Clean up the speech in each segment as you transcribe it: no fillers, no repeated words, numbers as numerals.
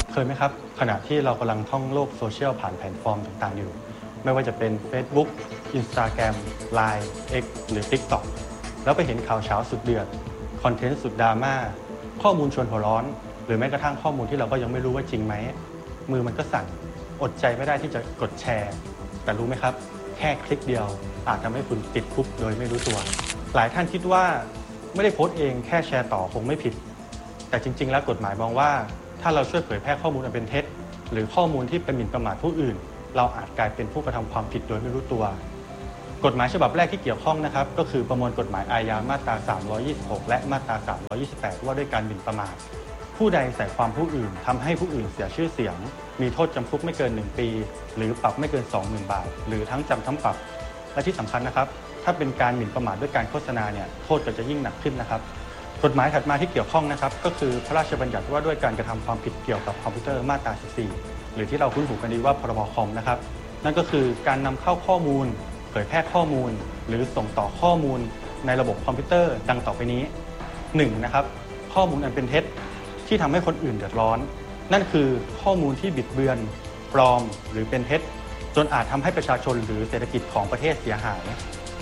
เคยไหมครับขณะที่เรากำลังท่องโลกโซเชียลผ่านแพลตฟอร์มต่างๆอยู่ไม่ว่าจะเป็น Facebook Instagram Line X หรือ TikTok แล้วไปเห็นข่าวเช้าสุดเดือดคอนเทนต์สุดดราม่าข้อมูลชวนหัวร้อนหรือแม้กระทั่งข้อมูลที่เราก็ยังไม่รู้ว่าจริงไหมมือมันก็สั่นอดใจไม่ได้ที่จะกดแชร์แต่รู้ไหมครับแค่คลิกเดียวอาจทำให้คุณติดคุกโดยไม่รู้ตัวหลายท่านคิดว่าไม่ได้โพสต์เองแค่แชร์ต่อคงไม่ผิดแต่จริงๆแล้วกฎหมายมองว่าถ้าเราช่วยเผยแพร่ข้อมูลอันเป็นเท็จหรือข้อมูลที่เป็นหมิ่นประมาทผู้อื่นเราอาจกลายเป็นผู้กระทำความผิดโดยไม่รู้ตัวกฎหมายฉบับแรกที่เกี่ยวข้องนะครับก็คือประมวลกฎหมายอาญามาตรา326และมาตรา328ว่าด้วยการหมิ่นประมาทผู้ใดใส่ความผู้อื่นทำให้ผู้อื่นเสียชื่อเสียงมีโทษจำคุกไม่เกิน1 ปีหรือปรับไม่เกิน 20,000 บาทหรือทั้งจำทั้งปรับและที่สำคัญนะครับถ้าเป็นการหมิ่นประมาทด้วยการโฆษณาเนี่ยโทษก็จะยิ่งหนักขึ้นนะครับกฎหมายถัดมาที่เกี่ยวข้องนะครับก็คือพระราชบัญญัติว่าด้วยการกระทำความผิดเกี่ยวกับคอมพิวเตอร์มาตรา14หรือที่เราคุ้นหูกันดีว่าพรบคอมนะครับนั่นก็คือการนำเข้าข้อมูลเผยแพร่ข้อมูลหรือส่งต่อข้อมูลในระบบคอมพิวเตอร์ดังต่อไปนี้1นะครับข้อมูลอันเป็นเท็จที่ทำให้คนอื่นเดือดร้อนนั่นคือข้อมูลที่บิดเบือนปลอมหรือเป็นเท็จจนอาจทำให้ประชาชนหรือเศรษฐกิจของประเทศเสียหาย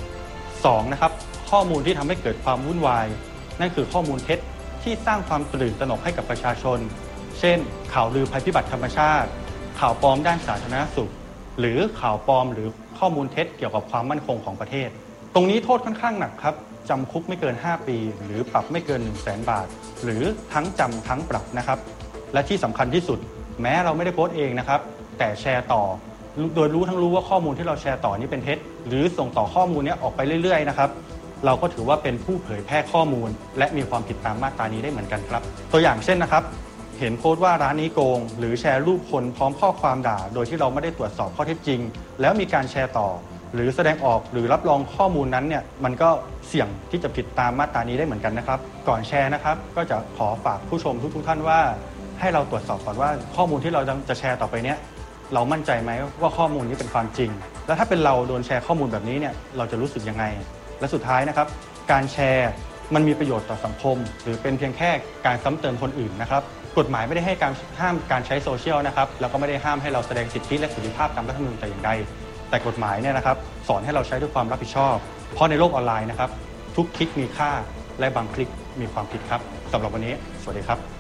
2นะครับข้อมูลที่ทำให้เกิดความวุ่นวายนั่นคือข้อมูลเท็จที่สร้างความตื่นตระหนกให้กับประชาชนเช่นข่าวลือภัยพิบัติธรรมชาติข่าวปลอมด้านสาธารณสุขหรือข่าวปลอมหรือข้อมูลเท็จเกี่ยวกับความมั่นคงของประเทศตรงนี้โทษค่อนข้างหนักครับจำคุกไม่เกิน5 ปีหรือปรับไม่เกิน 100,000 บาทหรือทั้งจำทั้งปรับนะครับและที่สำคัญที่สุดแม้เราไม่ได้โพสต์เองนะครับแต่แชร์ต่อโดยรู้ทั้งรู้ว่าข้อมูลที่เราแชร์ต่อนี้เป็นเท็จหรือส่งต่อข้อมูลนี้ออกไปเรื่อยๆนะครับเราก็ถือว่าเป็นผู้เผยแพร่ข้อมูลและมีความผิดตามมาตรานี้ได้เหมือนกันครับตัวอย่างเช่นนะครับเห็นโพสต์ว่าร้านนี้โกงหรือแชร์รูปคนพร้อมข้อความด่าโดยที่เราไม่ได้ตรวจสอบข้อเท็จจริงแล้วมีการแชร์ต่อหรือแสดงออกหรือรับรองข้อมูลนั้นเนี่ยมันก็เสี่ยงที่จะผิดตามมาตรานี้ได้เหมือนกันนะครับก่อนแชร์นะครับก็จะขอฝากผู้ชมทุกท่านว่าให้เราตรวจสอบก่อนว่าข้อมูลที่เราจะแชร์ต่อไปเนี้ยเรามั่นใจไหมว่าข้อมูลนี้เป็นความจริงแล้วถ้าเป็นเราโดนแชร์ข้อมูลแบบนี้เนี่ยเราจะรู้สึกยังไงและสุดท้ายนะครับการแชร์มันมีประโยชน์ต่อสังคมหรือเป็นเพียงแค่การซ้ำเติมคนอื่นนะครับกฎหมายไม่ได้ให้การห้ามการใช้โซเชียลนะครับแล้วก็ไม่ได้ห้ามให้เราแสดงสิทธิและเสรีภาพตามรัฐธรรมนูญแต่อย่างใดแต่กฎหมายเนี่ยนะครับสอนให้เราใช้ด้วยความรับผิดชอบเพราะในโลกออนไลน์นะครับทุกคลิกมีค่าและบางคลิกมีความผิดครับสำหรับวันนี้สวัสดีครับ